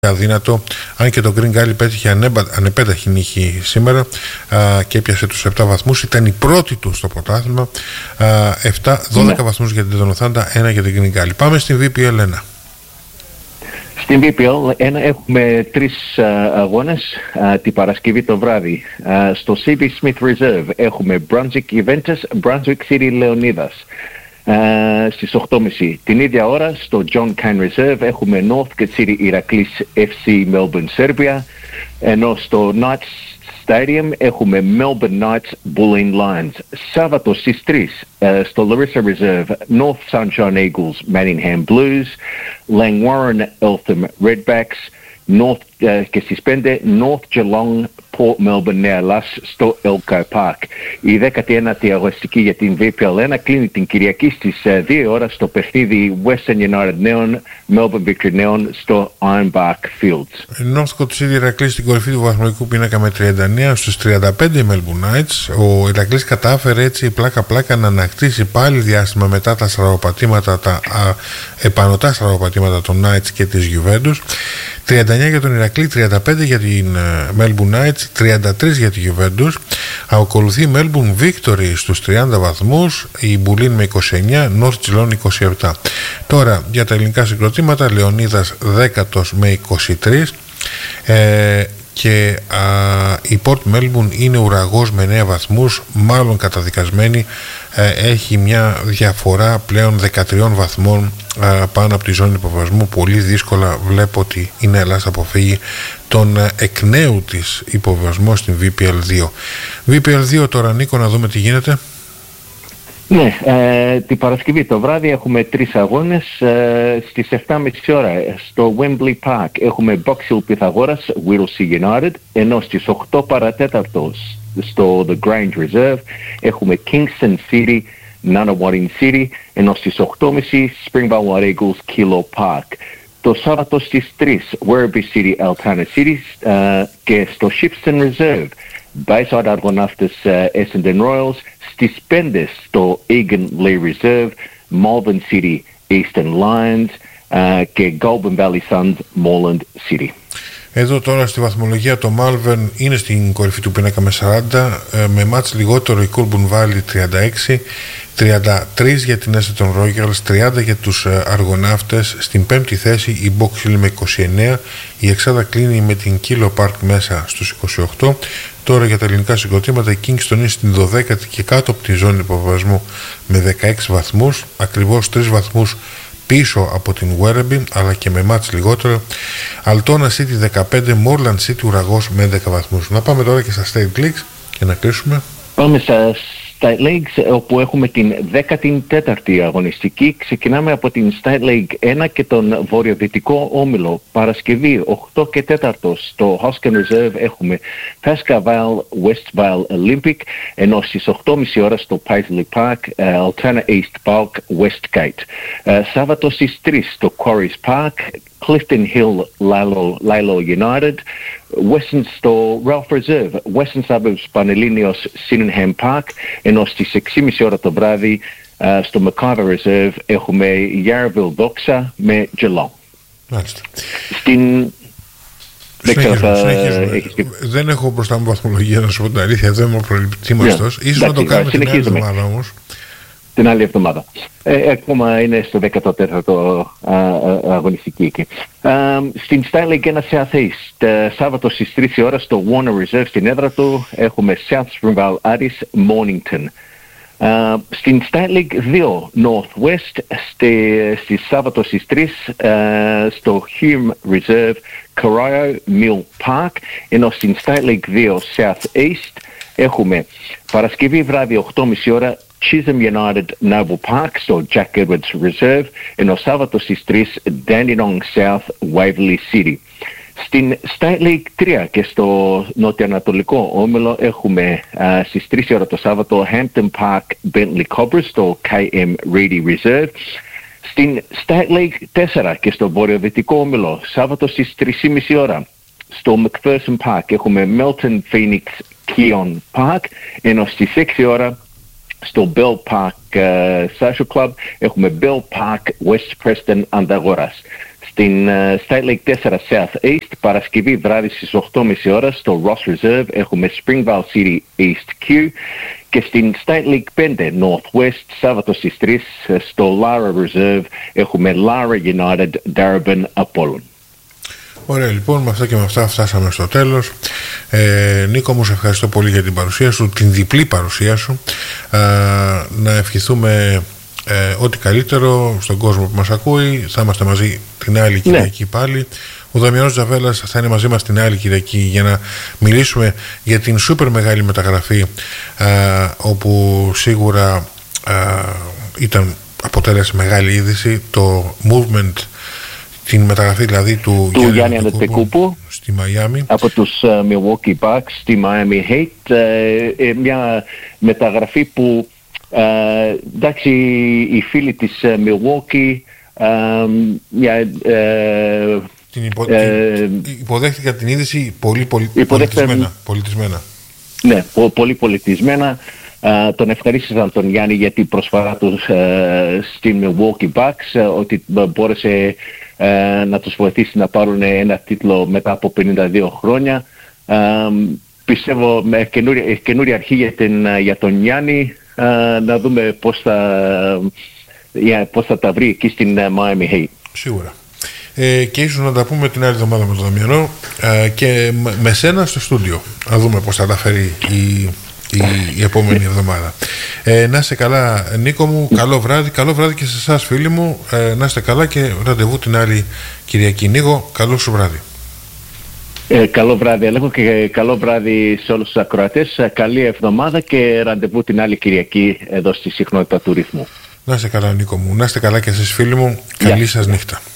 αδύνατο, αν και το Green Gully πέτυχε ανεπέταχη νίκη σήμερα και έπιασε τους 7 βαθμούς. Ήταν η πρώτη του στο πρωτάθλημα. 12 βαθμούς για την Τεντονοθάντα, 1 για την Green Gully. Πάμε στην VPL 1. Στην VPL 1 έχουμε 3 αγώνες την Παρασκευή το βράδυ. Στο CB Smith Reserve έχουμε Brunswick Juventus, Brunswick City Leonidas. Στις 8.30 την ίδια ώρα στο John Cain Reserve έχουμε Northcote City Iraklis FC Melbourne Serbia, ενώ στο Knights Stadium έχουμε Melbourne Knights Bulleen Lions. Σάββατο στις 3 στο Larissa Reserve North Sunshine Eagles Manningham Blues, Langwarrin Eltham Redbacks, και στις 5 North Geelong Port Melbourne Νέα Λας στο Elko Park. Η 19η αγωνιστική για την VPL 1 κλείνει την Κυριακή στις 2 ώρα στο παιχνίδι Western United νέων Melbourne Victory νέων στο Ironbark Fields. Northcote City Ηρακλής στην κορυφή του βαθμολογικού πίνακα με 39 στους 35 οι Melbourne Knights. Ο Ηρακλής κατάφερε έτσι πλάκα-πλάκα να ανακτήσει πάλι διάστημα μετά τα στραβοπατήματα, τα επανωτά στραβοπατήματα των Knights και της Juventus. 39 για τον Ηρακλή, 35 για την Melbourne Knights, 33 για τη Juventus. Ακολουθεί η Melbourne Victory στους 30 βαθμούς, η Bulleen με 29, North Geelong 27. Τώρα για τα ελληνικά συγκροτήματα, Λεωνίδας 10ος με 23 και η Port Melbourne είναι ουραγός με 9 βαθμούς, μάλλον καταδικασμένη. Έχει μια διαφορά πλέον 13 βαθμών πάνω από τη ζώνη υποβασμού. Πολύ δύσκολα βλέπω ότι η Νέα Ελλάς αποφύγει τον εκ νέου της υποβασμό στην VPL 2. VPL 2 τώρα, Νίκο, να δούμε τι γίνεται. Ναι, την Παρασκευή το βράδυ έχουμε 3 αγώνες. Στις 7.30 ώρα στο Wembley Park έχουμε Box Hill Pythagoras Whittlesea United, ενώ στις 8 παρατέταρτο στο The Grange Reserve έχουμε Kingston City Nunawading City, ενώ στις 8.30 Springvale White Eagles Kilo Park. Το Σάββατο στις 3 Werribee City Altana City και στο Shipston Reserve Bayside Αργοναύτες Essendon Royals. Στις 5 στο Egan Lee Reserve Malvern City Eastern Lions και Goulburn Valley Suns Moreland City. Εδώ τώρα στη βαθμολογία το Malvern είναι στην κορυφή του πίνακα με 40, με μάτς λιγότερο η Goulburn Valley 36, 33 για την Essendon Royals, 30 για τους Αργοναύτες. Στην 5η θέση η Box Hill με 29, η εξάδα κλείνει με την Kilo Park μέσα στους 28. Τώρα για τα ελληνικά συγκροτήματα η Kingston είναι στην 12η και κάτω από τη ζώνη υποβασμού με 16 βαθμούς, ακριβώς 3 βαθμούς πίσω από την Werribee, αλλά και με μάτς λιγότερο. Altona City 15, Moreland City ουραγός με 11 βαθμούς. Να πάμε τώρα και στα State Leagues και να κλείσουμε. Πάμε στα State Leagues, όπου έχουμε την 14η αγωνιστική. Ξεκινάμε από την State League 1 και τον βορειοδυτικό όμιλο. Παρασκευή 8 και 4 στο Hoskin Reserve έχουμε Pascoe Vale Westvale Olympic, ενώ στις 8.30 ώρα στο Paisley Park Altana East Bulk Westgate. Σάββατο στις 3 στο Quarries Park Clifton Hill Lilo United, Western στο Ralph Reserve Western Suburbs Πανελλήνιος Sydenham Park, ενώ στις 6.30 ώρα το βράδυ στο McIver Reserve έχουμε Yarraville Doxa με Geelong. Μάλιστα. Δεν έχω μπροστά μου βαθμολογία, να σου πω την αλήθεια, δεν είμαι προληπτήμαστος. Ίσως να το κάνουμε την άλλη εβδομάδα όμως. Την άλλη εβδομάδα. Ακόμα είναι στο 14ο αγωνιστική εκεί. Στην State League 1 South East, Σάββατο στις 3 ώρα στο Warner Reserve στην έδρα του έχουμε South Springvale Addis Mornington. Στην State League 2 North West, στη Σάββατο στις 3 στο Hume Reserve Corio Mill Park, ενώ στην State League 2 South East έχουμε Παρασκευή βράδυ 8.30 ώρα Chisholm United Noble Park στο Jack Edwards Reserve, ενώ Σάββατο στις 3 Dandenong South Waverley City. Στην State League 3 και στο νοτιοανατολικό όμιλο έχουμε στις 3 ώρα το Σάββατο Hampton Park Bentley Cobras στο KM Reedy Reserve. Στην State League 4 και στο βορειοδυτικό όμιλο Σάββατο στις 3.30 ώρα στο McPherson Park έχουμε Melton Phoenix Keon Park, ενώ στις 6 ώρα στο Bell Park Social Club έχουμε Bell Park West Preston Ανταγόρας. Στην State League 4 South East, Παρασκευή βράδυ στις 8.30 ώρα στο Ross Reserve έχουμε Springvale City East Q, και στην State League 5 North West, Σάββατο στις 3 στο Lara Reserve έχουμε Lara United Darebin Apollon. Ωραία, λοιπόν, με αυτά και με αυτά φτάσαμε στο τέλος. Νίκο μου, σε ευχαριστώ πολύ για την παρουσία σου, την διπλή παρουσία σου. Να ευχηθούμε ό,τι καλύτερο στον κόσμο που μας ακούει. Θα είμαστε μαζί την άλλη Κυριακή πάλι. Ο Δαμιανός Τζαβέλας θα είναι μαζί μας την άλλη Κυριακή για να μιλήσουμε για την σούπερ μεγάλη μεταγραφή, όπου σίγουρα αποτέλεσε μεγάλη είδηση το movement, την μεταγραφή δηλαδή του Γιάννη Αντετοκούμπου στη Μαϊάμι από τους Milwaukee Bucks στη Miami Heat. Μια μεταγραφή που εντάξει, οι φίλοι της Milwaukee υποδέχτηκαν την είδηση πολύ πολιτισμένα. Ναι, πολύ πολιτισμένα. Τον ευχαρίστησαν τον Γιάννη για την προσφορά του στην Milwaukee Bucks, ότι μπόρεσε να τους βοηθήσει να πάρουν ένα τίτλο μετά από 52 χρόνια. Πιστεύω με καινούρια αρχή για τον Γιάννη, να δούμε πώς θα τα βρει εκεί στην Miami Heat. Σίγουρα. Και ίσως να τα πούμε την άλλη εβδομάδα με τον Δαμιανό και με σένα στο στούντιο. Να δούμε πώς θα τα φέρει η επόμενη εβδομάδα. Να είστε καλά, Νίκο μου, καλό βράδυ και σε εσάς, φίλοι μου. Να είστε καλά και ραντεβού την άλλη Κυριακή. Νίκο, καλό σου βράδυ. Καλό βράδυ, Αλέκο, και καλό βράδυ σε όλους τους ακροατές. Καλή εβδομάδα και ραντεβού την άλλη Κυριακή εδώ στη συχνότητα του ρυθμού. Να είστε καλά, Νίκο μου. Να είστε καλά και εσείς, φίλοι μου. Καλή σας νύχτα.